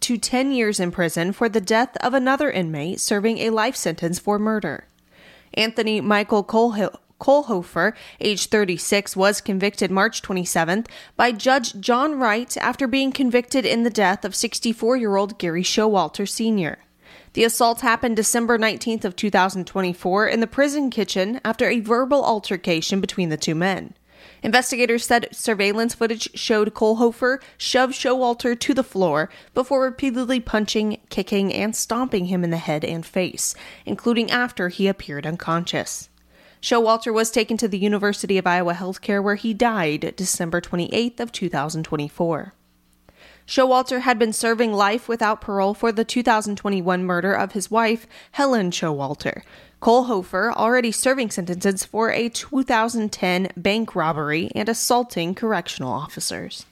to 10 years in prison for the death of another inmate serving a life sentence for murder. Anthony Michael Kohlhofer, age 36, was convicted March 27th by Judge John Wright after being convicted in the death of 64-year-old Gary Showalter Sr. The assault happened December 19th of 2024 in the prison kitchen after a verbal altercation between the two men. Investigators said surveillance footage showed Kohlhofer shove Showalter to the floor before repeatedly punching, kicking, and stomping him in the head and face, including after he appeared unconscious. Showalter was taken to the University of Iowa Healthcare where he died December 28th of 2024. Showalter had been serving life without parole for the 2021 murder of his wife, Helen Showalter. Kohlhofer already serving sentences for a 2010 bank robbery and assaulting correctional officers.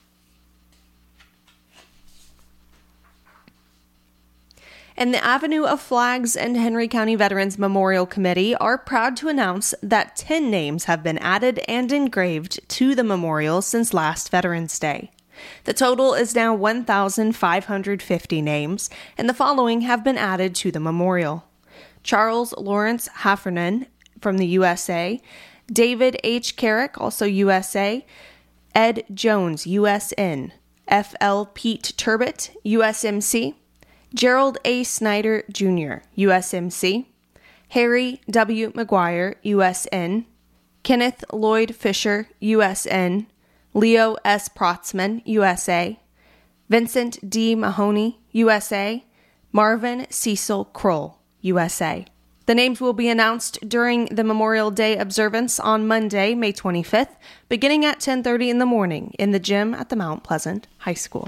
And the Avenue of Flags and Henry County Veterans Memorial Committee are proud to announce that 10 names have been added and engraved to the memorial since last Veterans Day. The total is now 1,550 names, and the following have been added to the memorial: Charles Lawrence Heffernan from the USA, David H. Carrick, also USA, Ed Jones, USN, F.L. Pete Turbot, USMC, Gerald A. Snyder, Jr., USMC, Harry W. McGuire, USN, Kenneth Lloyd Fisher, USN, Leo S. Protzman, USA, Vincent D. Mahoney, USA, Marvin Cecil Kroll, USA. The names will be announced during the Memorial Day observance on Monday, May 25th, beginning at 10:30 in the morning in the gym at the Mount Pleasant High School.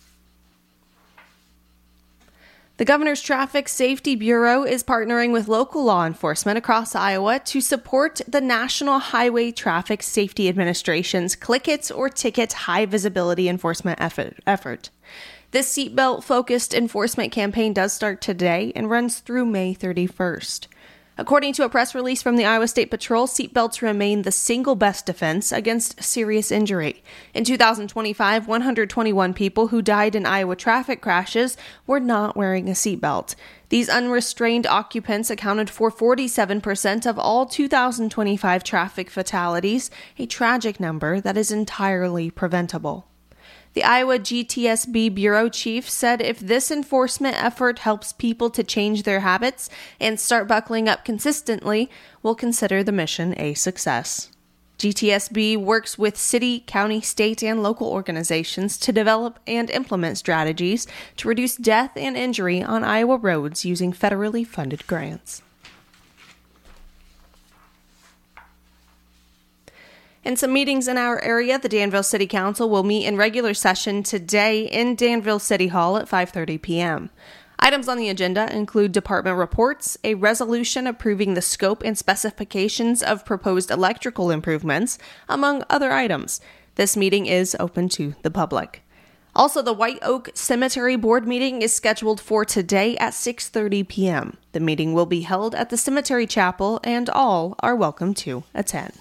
The Governor's Traffic Safety Bureau is partnering with local law enforcement across Iowa to support the National Highway Traffic Safety Administration's Click It or Ticket High Visibility Enforcement effort. This seatbelt-focused enforcement campaign does start today and runs through May 31st. According to a press release from the Iowa State Patrol, seatbelts remain the single best defense against serious injury. In 2025, 121 people who died in Iowa traffic crashes were not wearing a seatbelt. These unrestrained occupants accounted for 47% of all 2025 traffic fatalities, a tragic number that is entirely preventable. The Iowa GTSB Bureau Chief said if this enforcement effort helps people to change their habits and start buckling up consistently, we'll consider the mission a success. GTSB works with city, county, state, and local organizations to develop and implement strategies to reduce death and injury on Iowa roads using federally funded grants. In some meetings in our area, the Danville City Council will meet in regular session today in Danville City Hall at 5:30 p.m. Items on the agenda include department reports, a resolution approving the scope and specifications of proposed electrical improvements, among other items. This meeting is open to the public. Also, the White Oak Cemetery Board meeting is scheduled for today at 6:30 p.m. The meeting will be held at the Cemetery Chapel, and all are welcome to attend.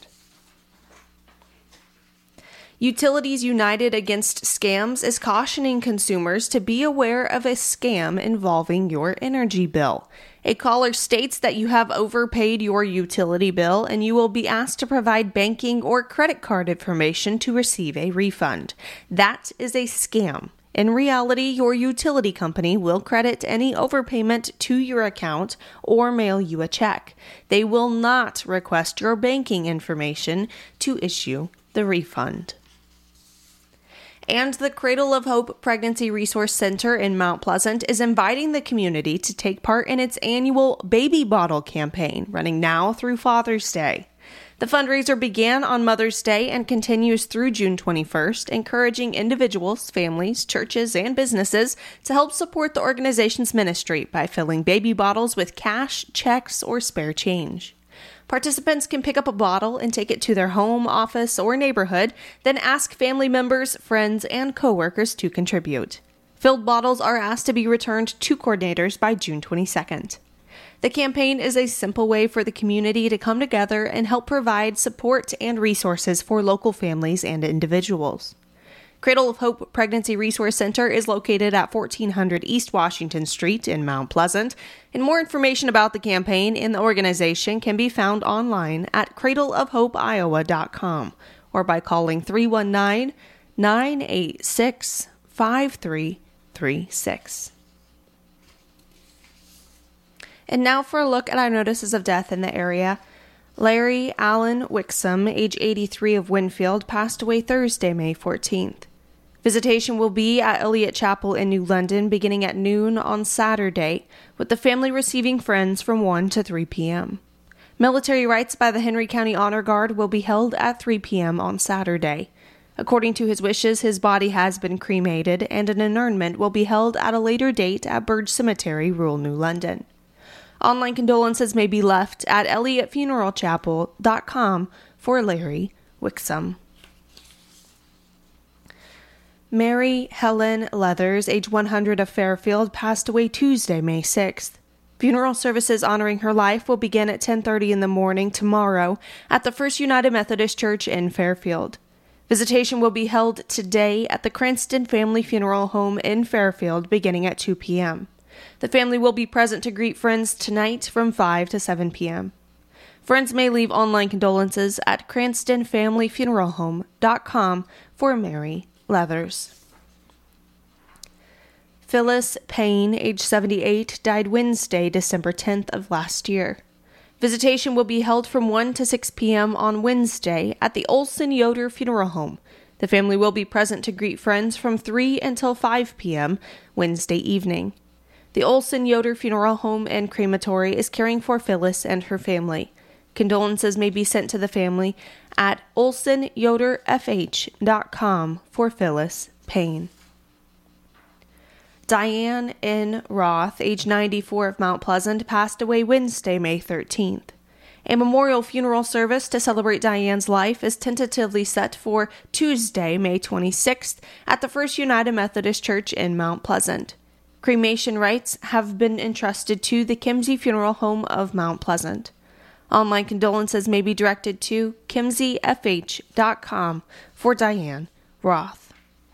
Utilities United Against Scams is cautioning consumers to be aware of a scam involving your energy bill. A caller states that you have overpaid your utility bill and you will be asked to provide banking or credit card information to receive a refund. That is a scam. In reality, your utility company will credit any overpayment to your account or mail you a check. They will not request your banking information to issue the refund. And the Cradle of Hope Pregnancy Resource Center in Mount Pleasant is inviting the community to take part in its annual Baby Bottle campaign, running now through Father's Day. The fundraiser began on Mother's Day and continues through June 21st, encouraging individuals, families, churches, and businesses to help support the organization's ministry by filling baby bottles with cash, checks, or spare change. Participants can pick up a bottle and take it to their home, office, or neighborhood, then ask family members, friends, and coworkers to contribute. Filled bottles are asked to be returned to coordinators by June 22nd. The campaign is a simple way for the community to come together and help provide support and resources for local families and individuals. Cradle of Hope Pregnancy Resource Center is located at 1400 East Washington Street in Mount Pleasant, and more information about the campaign and the organization can be found online at cradleofhopeiowa.com or by calling 319-986-5336. And now for a look at our notices of death in the area. Larry Allen Wixom, age 83 of Winfield, passed away Thursday, May 14th. Visitation will be at Elliott Chapel in New London beginning at noon on Saturday, with the family receiving friends from 1 to 3 p.m. Military rites by the Henry County Honor Guard will be held at 3 p.m. on Saturday. According to his wishes, his body has been cremated, and an interment will be held at a later date at Burge Cemetery, rural New London. Online condolences may be left at elliottfuneralchapel.com for Larry Wixom. Mary Helen Leathers, age 100 of Fairfield, passed away Tuesday, May 6th. Funeral services honoring her life will begin at 10:30 in the morning tomorrow at the First United Methodist Church in Fairfield. Visitation will be held today at the Cranston Family Funeral Home in Fairfield beginning at 2 p.m. The family will be present to greet friends tonight from 5 to 7 p.m. Friends may leave online condolences at cranstonfamilyfuneralhome.com for Mary Leathers. Phyllis Payne, age 78, died Wednesday, December 10th of last year. Visitation will be held from 1 to 6 p.m. on Wednesday at the Olson Yoder Funeral Home. The family will be present to greet friends from 3 until 5 p.m. Wednesday evening. The Olson Yoder Funeral Home and Crematory is caring for Phyllis and her family. Condolences may be sent to the family at olsonyoderfh.com for Phyllis Payne. Diane N. Roth, age 94 of Mount Pleasant, passed away Wednesday, May 13th. A memorial funeral service to celebrate Diane's life is tentatively set for Tuesday, May 26th at the First United Methodist Church in Mount Pleasant. Cremation rites have been entrusted to the Kimsey Funeral Home of Mount Pleasant. Online condolences may be directed to kimseyfh.com for Diane Roth.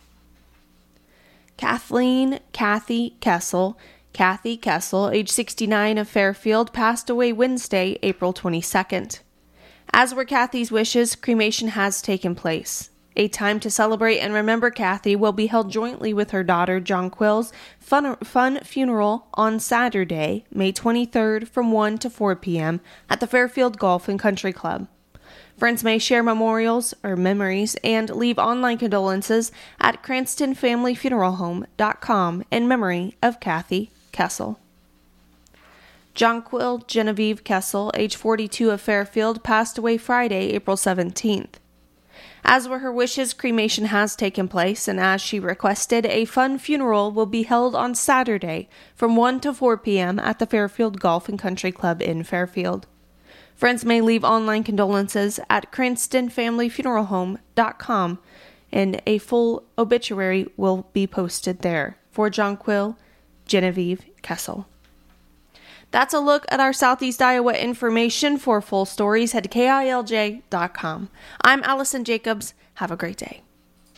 Kathleen Kathy Kessel, age 69 of Fairfield, passed away Wednesday, April 22nd. As were Kathy's wishes, cremation has taken place. A time to celebrate and remember Kathy will be held jointly with her daughter Jonquil's fun funeral on Saturday, May 23rd from 1 to 4 p.m. at the Fairfield Golf and Country Club. Friends may share memorials or memories and leave online condolences at cranstonfamilyfuneralhome.com in memory of Kathy Kessel. Jonquil Genevieve Kessel, age 42 of Fairfield, passed away Friday, April 17th. As were her wishes, cremation has taken place, and as she requested, a fun funeral will be held on Saturday from 1 to 4 p.m. at the Fairfield Golf and Country Club in Fairfield. Friends may leave online condolences at cranstonfamilyfuneralhome.com, and a full obituary will be posted there for Jonquil Genevieve Kessel. That's a look at our Southeast Iowa information. For full stories, head to KILJ.com. I'm Allison Jacobs. Have a great day.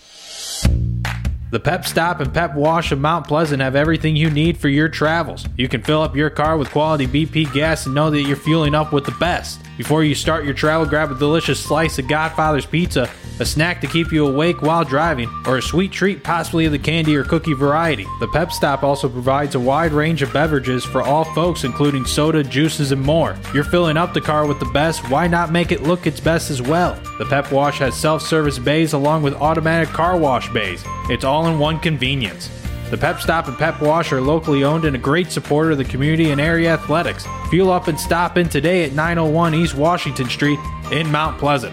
The Pep Stop and Pep Wash of Mount Pleasant have everything you need for your travels. You can fill up your car with quality BP gas and know that you're fueling up with the best. Before you start your travel, grab a delicious slice of Godfather's Pizza, a snack to keep you awake while driving, or a sweet treat, possibly of the candy or cookie variety. The Pep Stop also provides a wide range of beverages for all folks, including soda, juices, and more. You're filling up the car with the best, why not make it look its best as well? The Pep Wash has self-service bays along with automatic car wash bays. It's all in one convenience. The Pep Stop and Pep Wash are locally owned and a great supporter of the community and area athletics. Fuel up and stop in today at 901 East Washington Street in Mount Pleasant.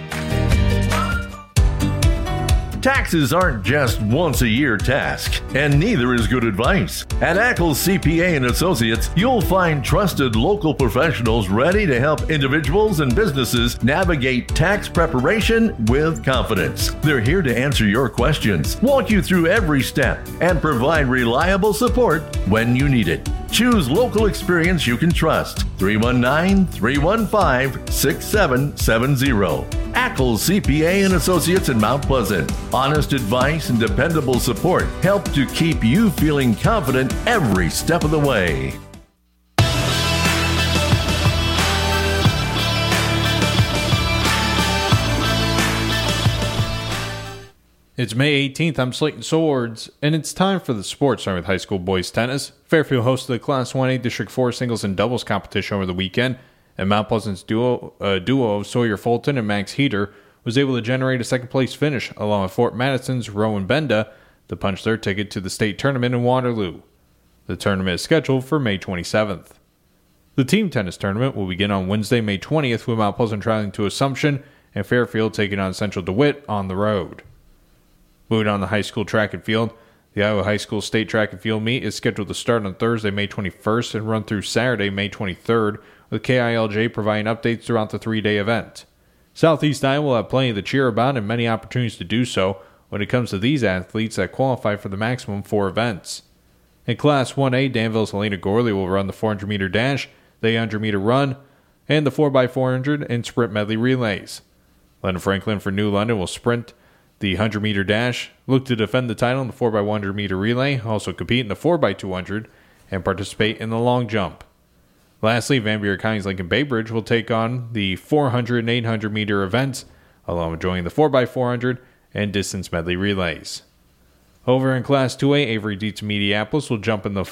Taxes aren't just once a year task, and neither is good advice. At Ackles CPA and Associates, you'll find trusted local professionals ready to help individuals and businesses navigate tax preparation with confidence. They're here to answer your questions, walk you through every step, and provide reliable support when you need it. Choose local experience you can trust. 319-315-6770. Ackles CPA and Associates in Mount Pleasant. Honest advice and dependable support help to keep you feeling confident every step of the way. It's May 18th, I'm Slayton Swords, and it's time for the Sports Center with high school boys tennis. Fairfield hosted the Class 1A District 4 singles and doubles competition over the weekend, and Mount Pleasant's duo of Sawyer Fulton and Max Heater was able to generate a second-place finish, along with Fort Madison's Rowan Benda to punch their ticket to the state tournament in Waterloo. The tournament is scheduled for May 27th. The team tennis tournament will begin on Wednesday, May 20th, with Mount Pleasant traveling to Assumption and Fairfield taking on Central DeWitt on the road. Moving on to high school track and field, the Iowa High School State Track and Field Meet is scheduled to start on Thursday, May 21st and run through Saturday, May 23rd, with KILJ providing updates throughout the three-day event. Southeast Iowa will have plenty to cheer about and many opportunities to do so when it comes to these athletes that qualify for the maximum 4 events. In Class 1A, Danville's Helena Gorley will run the 400-meter dash, the 800-meter run, and the 4x400 and sprint medley relays. Lennon Franklin for New London will sprint the 100-meter dash, look to defend the title in the 4x100-meter relay, also compete in the 4x200, and participate in the long jump. Lastly, Van Buren County's Lincoln Bay Bridge will take on the 400 and 800-meter events, along with joining the 4x400 and distance medley relays. Over in Class 2A, Avery Dietz Mediapolis will jump in the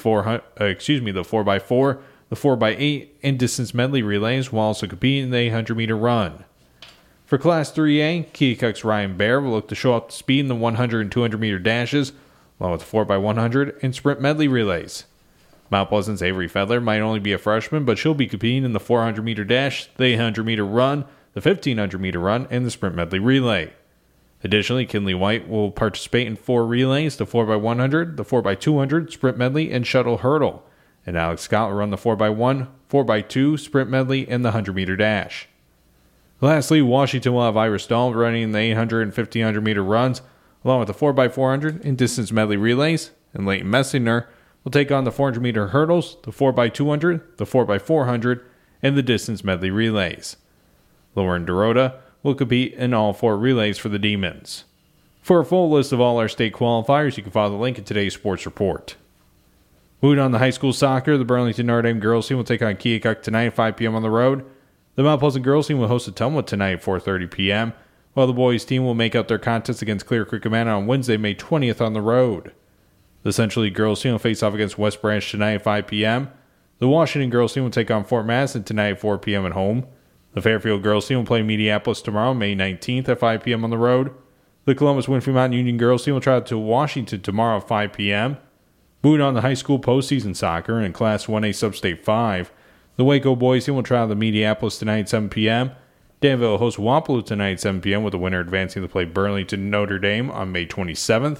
4x4, the 4x8, and distance medley relays, while also competing in the 800-meter run. For Class 3A, Keokuk's Ryan Bear will look to show up to speed in the 100 and 200-meter dashes, along with the 4x100 and sprint medley relays. Mount Pleasant's Avery Fedler might only be a freshman, but she'll be competing in the 400-meter dash, the 800-meter run, the 1500-meter run, and the sprint medley relay. Additionally, Kinley White will participate in 4 relays, the 4x100, the 4x200, sprint medley, and shuttle hurdle. And Alex Scott will run the 4x1, 4x2, sprint medley, and the 100-meter dash. Lastly, Washington will have Iris Dahl running the 800 and 1500-meter runs, along with the 4x400 and distance medley relays, and Leighton Messinger will take on the 400-meter hurdles, the 4x200, the 4x400, and the distance medley relays. Lauren Dorota will compete in all 4 relays for the Demons. For a full list of all our state qualifiers, you can follow the link in today's sports report. Moving on to high school soccer, the Burlington Notre Dame girls team will take on Keokuk tonight at 5 p.m. on the road. The Mount Pleasant girls team will host Atumwa tonight at 4:30 p.m., while the boys team will make out their contest against Clear Creek Amana on Wednesday, May 20th on the road. The Central League girls team will face off against West Branch tonight at 5 p.m. The Washington girls team will take on Fort Madison tonight at 4 p.m. at home. The Fairfield girls team will play Mediapolis tomorrow, May 19th at 5 p.m. on the road. The Columbus Winfield Mountain Union girls team will travel to Washington tomorrow at 5 p.m. Moving on to high school postseason soccer in Class 1A Substate 5. The Waco boys team will travel to Mediapolis tonight at 7 p.m. Danville will host Wapello tonight at 7 p.m. with the winner advancing to play Burlington Notre Dame on May 27th.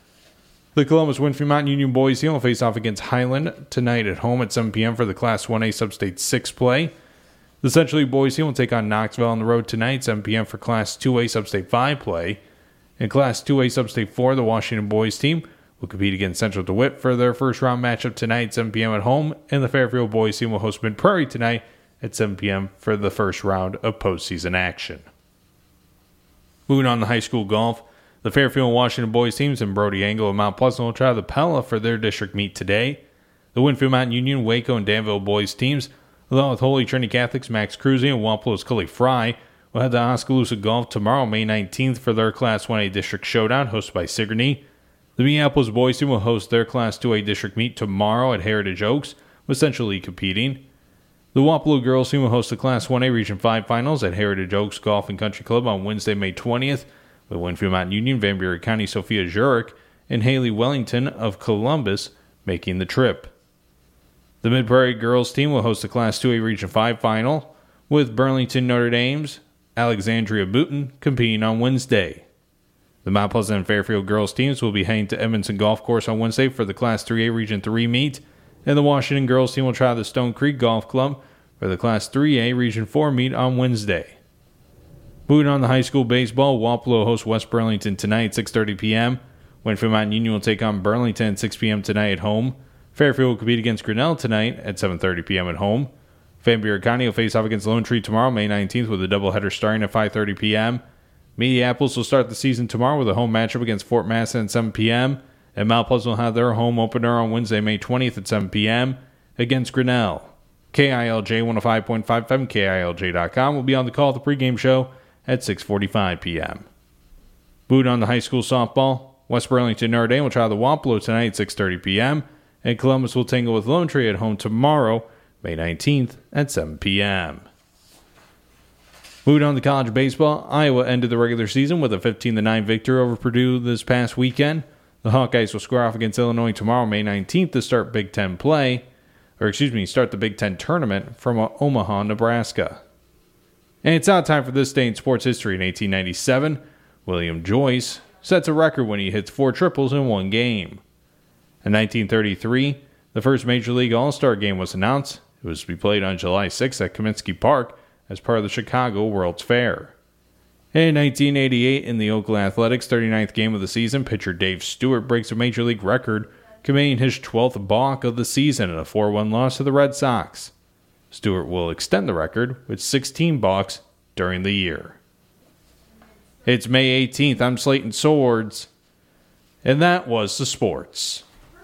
The Columbus Winfield Mountain Union boys team will face off against Highland tonight at home at 7 p.m. for the Class 1A Substate 6 play. The Central League boys team will take on Knoxville on the road tonight at 7 p.m. for Class 2A Substate 5 play. In Class 2A Substate 4, the Washington boys team will compete against Central DeWitt for their first round matchup tonight at 7 p.m. at home, and the Fairfield boys team will host Mid Prairie tonight at 7 p.m. for the first round of postseason action. Moving on to high school golf, the Fairfield and Washington boys teams and Brody Angle and Mount Pleasant will travel to Pella for their district meet today. The Winfield Mountain Union, Waco, and Danville boys teams, along with Holy Trinity Catholic's Max Cruzy and Wampalo's Cully Fry, will head to Oskaloosa Golf tomorrow, May 19th, for their Class 1A district showdown hosted by Sigourney. The Minneapolis boys team will host their Class 2A district meet tomorrow at Heritage Oaks, with Central League competing. The Wapello girls team will host the Class 1A Region 5 finals at Heritage Oaks Golf and Country Club on Wednesday, May 20th, with Winfield Mountain Union, Van Buren County, Sophia Zurich, and Haley Wellington of Columbus making the trip. The Mid-Prairie girls team will host the Class 2A Region 5 final, with Burlington Notre Dame's Alexandria Booton competing on Wednesday. The Mount Pleasant and Fairfield girls teams will be heading to Edmondson Golf Course on Wednesday for the Class 3A Region 3 meet, and the Washington girls team will travel to Stone Creek Golf Club for the Class 3A Region 4 meet on Wednesday. Moving on to high school baseball, Wapello hosts West Burlington tonight at 6:30 p.m. Winfield Mountain Union will take on Burlington at 6 p.m. tonight at home. Fairfield will compete against Grinnell tonight at 7:30 p.m. at home. Van Buren County will face off against Lone Tree tomorrow, May 19th, with a doubleheader starting at 5:30 p.m. Mediapolis will start the season tomorrow with a home matchup against Fort Massett at 7 p.m. And Mount Pleasant will have their home opener on Wednesday, May 20th at 7 p.m. against Grinnell. KILJ 105.5 FM, KILJ.com will be on the call at the pregame show at 6:45 p.m. Moving on to high school softball, West Burlington Notre Dame will try the Wapello tonight at 6:30 p.m. And Columbus will tangle with Lone Tree at home tomorrow, May 19th at 7 p.m. Moving on to college baseball, Iowa ended the regular season with a 15-9 victory over Purdue this past weekend. The Hawkeyes will square off against Illinois tomorrow, May 19th, to start Big Ten start the Big Ten tournament from Omaha, Nebraska. And it's now time for this day in sports history. In 1897, William Joyce sets a record when he hits 4 triples in one game. In 1933, the first Major League All-Star game was announced. It was to be played on July 6th at Comiskey Park as part of the Chicago World's Fair. In 1988, in the Oakland Athletics' 39th game of the season, pitcher Dave Stewart breaks a Major League record, committing his 12th balk of the season in a 4-1 loss to the Red Sox. Stewart will extend the record with 16 balks during the year. It's May 18th. I'm Slayton Swords, and that was the sports.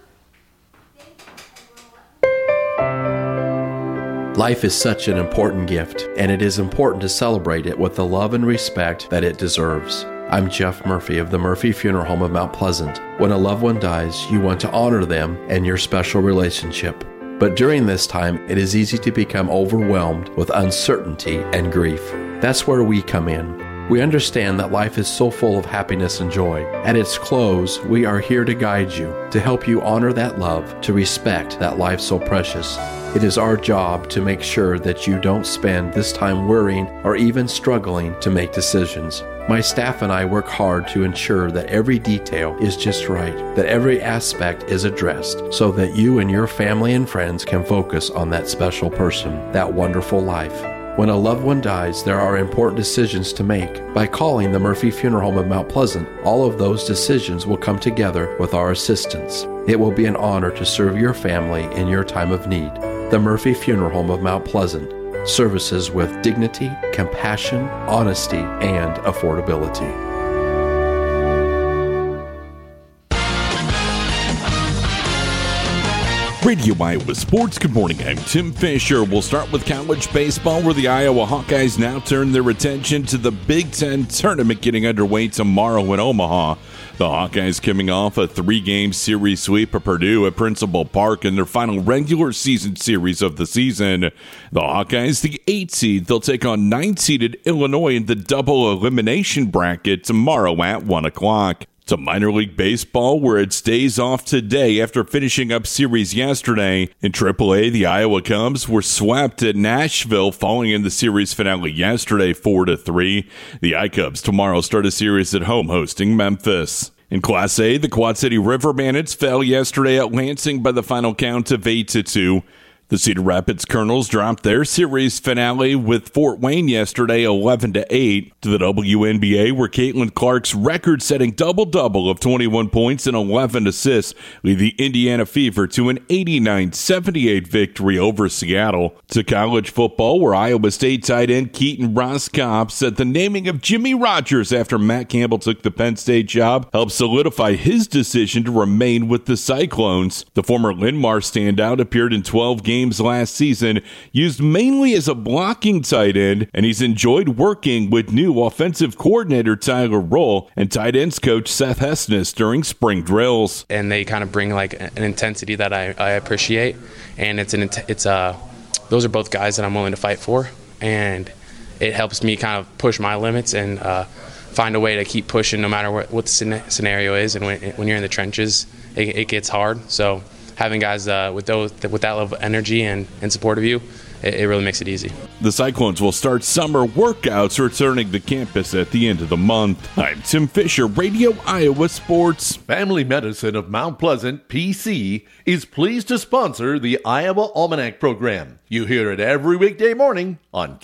Life is such an important gift, and it is important to celebrate it with the love and respect that it deserves. I'm Jeff Murphy of the Murphy Funeral Home of Mount Pleasant. When a loved one dies, you want to honor them and your special relationship. But during this time, it is easy to become overwhelmed with uncertainty and grief. That's where we come in. We understand that life is so full of happiness and joy. At its close, we are here to guide you, to help you honor that love, to respect that life so precious. It is our job to make sure that you don't spend this time worrying or even struggling to make decisions. My staff and I work hard to ensure that every detail is just right, that every aspect is addressed, so that you and your family and friends can focus on that special person, that wonderful life. When a loved one dies, there are important decisions to make. By calling the Murphy Funeral Home of Mount Pleasant, all of those decisions will come together with our assistance. It will be an honor to serve your family in your time of need. The Murphy Funeral Home of Mount Pleasant. Services with dignity, compassion, honesty, and affordability. Radio Iowa Sports, good morning. I'm Tim Fisher. We'll start with college baseball, where the Iowa Hawkeyes now turn their attention to the Big Ten tournament getting underway tomorrow in Omaha. The Hawkeyes coming off a 3-game series sweep of Purdue at Principal Park in their final regular season series of the season. The Hawkeyes, the 8 seed, they'll take on 9-seeded Illinois in the double elimination bracket tomorrow at 1 o'clock. To minor league baseball, where it stays off today after finishing up series yesterday. In AAA, the Iowa Cubs were swept at Nashville, falling in the series finale yesterday 4-3. The I-Cubs tomorrow start a series at home hosting Memphis. In Class A, the Quad City River Bandits fell yesterday at Lansing by the final count of 8-2. The Cedar Rapids Colonels dropped their series finale with Fort Wayne yesterday 11-8. To the WNBA, where Caitlin Clark's record-setting double-double of 21 points and 11 assists lead the Indiana Fever to an 89-78 victory over Seattle. To college football, where Iowa State tight end Keaton Roskopf said the naming of Jimmy Rogers after Matt Campbell took the Penn State job helped solidify his decision to remain with the Cyclones. The former Linn-Mar standout appeared in 12 games last season, used mainly as a blocking tight end, and he's enjoyed working with new offensive coordinator Tyler Roll and tight ends coach Seth Hesness during spring drills. And they kind of bring like an intensity that I appreciate, and those are both guys that I'm willing to fight for, and it helps me kind of push my limits and find a way to keep pushing no matter what the scenario is. And when you're in the trenches, it gets hard. So having guys with that level of energy and support of you, it really makes it easy. The Cyclones will start summer workouts returning to campus at the end of the month. I'm Tim Fisher, Radio Iowa Sports. Family Medicine of Mount Pleasant, PC, is pleased to sponsor the Iowa Almanac program. You hear it every weekday morning on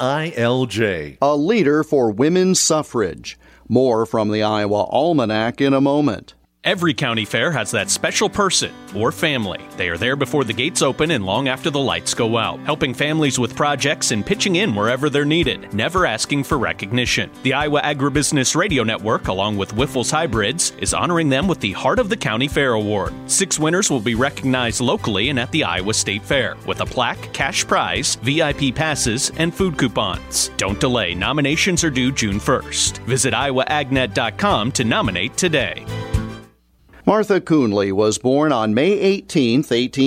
KILJ. A leader for women's suffrage. More from the Iowa Almanac in a moment. Every county fair has that special person or family. They are there before the gates open and long after the lights go out, helping families with projects and pitching in wherever they're needed, never asking for recognition. The Iowa Agribusiness Radio Network, along with Wiffles Hybrids, is honoring them with the Heart of the County Fair Award. 6 winners will be recognized locally and at the Iowa State Fair, with a plaque, cash prize, VIP passes, and food coupons. Don't delay. Nominations are due June 1st. Visit iowaagnet.com to nominate today. Martha Coonley was born on May 18,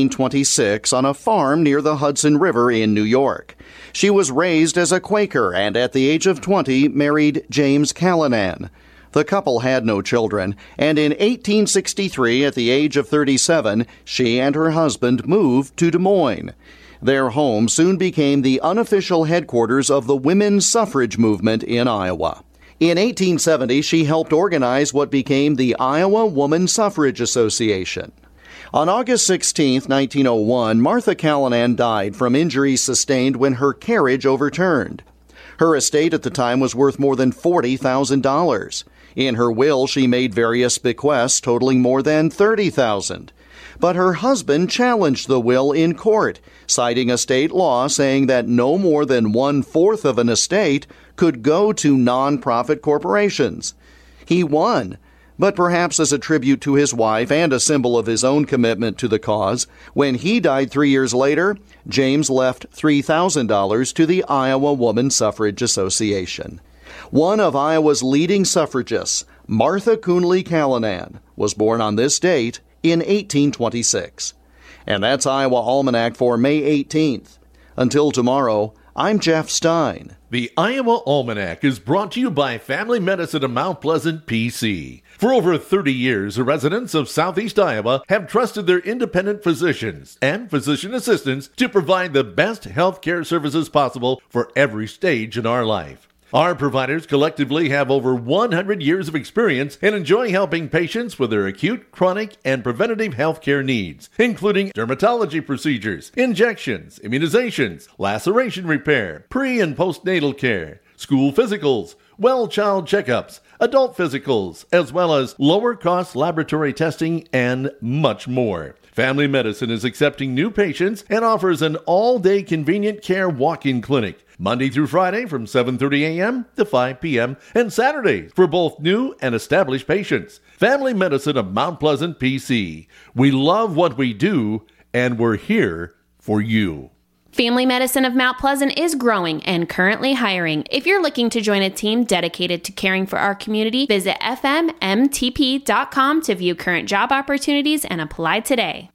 1826, on a farm near the Hudson River in New York. She was raised as a Quaker and at the age of 20 married James Callanan. The couple had no children, and in 1863, at the age of 37, she and her husband moved to Des Moines. Their home soon became the unofficial headquarters of the women's suffrage movement in Iowa. In 1870, she helped organize what became the Iowa Woman Suffrage Association. On August 16, 1901, Martha Callanan died from injuries sustained when her carriage overturned. Her estate at the time was worth more than $40,000. In her will, she made various bequests totaling more than $30,000. But her husband challenged the will in court, citing a state law saying that no more than 1/4 of an estate could go to nonprofit corporations. He won, but perhaps as a tribute to his wife and a symbol of his own commitment to the cause, when he died 3 years later, James left $3,000 to the Iowa Woman Suffrage Association. One of Iowa's leading suffragists, Martha Coonley Callanan, was born on this date in 1826. And that's Iowa Almanac for May 18th. Until tomorrow, I'm Jeff Stein. The Iowa Almanac is brought to you by Family Medicine of Mount Pleasant, PC. For over 30 years, the residents of Southeast Iowa have trusted their independent physicians and physician assistants to provide the best health care services possible for every stage in our life. Our providers collectively have over 100 years of experience and enjoy helping patients with their acute, chronic, and preventative health care needs, including dermatology procedures, injections, immunizations, laceration repair, pre- and postnatal care, school physicals, well child checkups, adult physicals, as well as lower-cost laboratory testing, and much more. Family Medicine is accepting new patients and offers an all-day convenient care walk-in clinic, Monday through Friday from 7:30 a.m. to 5 p.m. and Saturdays for both new and established patients. Family Medicine of Mount Pleasant, PC. We love what we do, and we're here for you. Family Medicine of Mount Pleasant is growing and currently hiring. If you're looking to join a team dedicated to caring for our community, visit fmmtp.com to view current job opportunities and apply today.